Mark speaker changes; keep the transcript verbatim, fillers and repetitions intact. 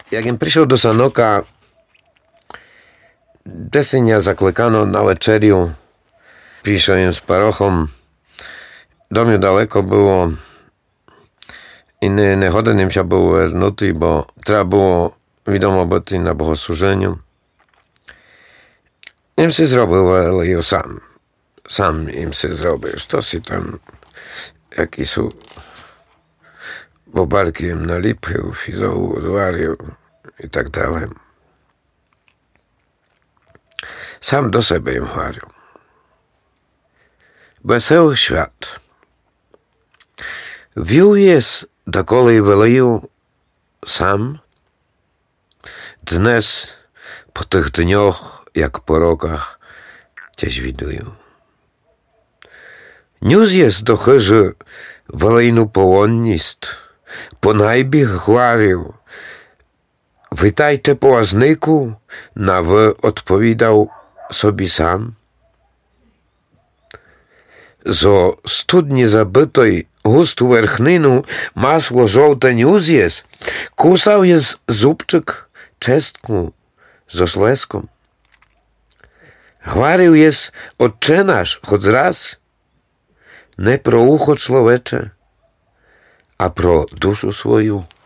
Speaker 1: Jak im prišiel do Sanoka, desenia zaklekano na večeriu, píše im s parochom. Do mňa daleko było i nie, nie chodením się był wernutý, bo trzeba było wiadomo byty na bogosłużeniu. Im si zrobił, ale jo sam. Sam im si zrobił. To si tam, jaki sú bobarki im nalipil, fizovu zváril i tak dále. Sam do sebe im hovoril. Wesoły świat. Wił jest, dokoli велію сам. Dnes, po tych dnioch, jak po rokach, Cię widuję. News jest do chyży велейну полонність, по найбіг гварів. Витайте поазнику, на ви odpovídał собі сам. Zo studnie zabitoj gustú верхнину масло żółte news jest. Kusał jest zupczyk czestku zo sleskom. Gwaril jest Otcze nasz, choć raz. Не про ухо чоловіче, а про душу свою.